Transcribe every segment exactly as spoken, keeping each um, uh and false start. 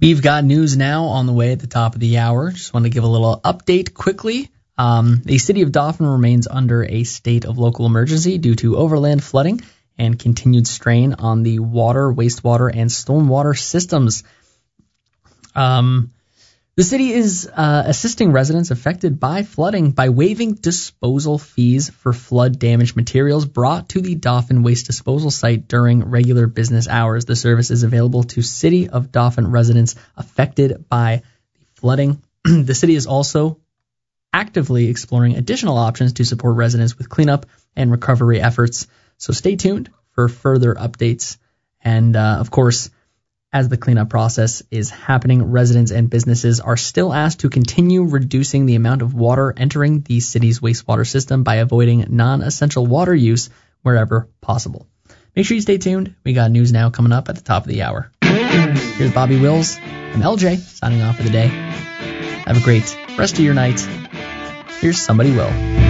We've got news now on the way at the top of the hour. Just want to give a little update quickly. Um, the city of Dauphin remains under a state of local emergency due to overland flooding and continued strain on the water, wastewater, and stormwater systems. Um, the city is uh, assisting residents affected by flooding by waiving disposal fees for flood-damaged materials brought to the Dauphin waste disposal site during regular business hours. The service is available to City of Dauphin residents affected by the flooding. The city is also actively exploring additional options to support residents with cleanup and recovery efforts. So stay tuned for further updates. And, uh, of course, as the cleanup process is happening, residents and businesses are still asked to continue reducing the amount of water entering the city's wastewater system by avoiding non-essential water use wherever possible. Make sure you stay tuned. We got news now coming up at the top of the hour. Here's Bobby Wills. I'm L J, signing off for the day. Have a great rest of your night. Here's Somebody Will.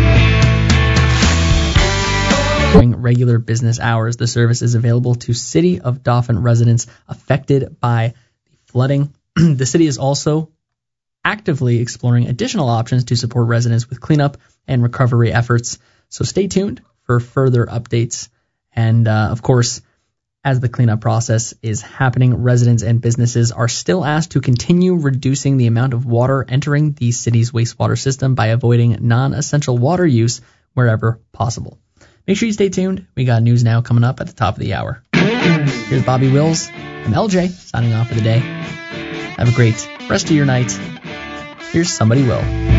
During regular business hours, the service is available to City of Dauphin residents affected by the flooding. The city is also actively exploring additional options to support residents with cleanup and recovery efforts. So stay tuned for further updates. And, uh, of course, as the cleanup process is happening, residents and businesses are still asked to continue reducing the amount of water entering the city's wastewater system by avoiding non-essential water use wherever possible. Make sure you stay tuned. We got news now coming up at the top of the hour. Here's Bobby Wills. I'm L J, signing off for the day. Have a great rest of your night. Here's Somebody Will.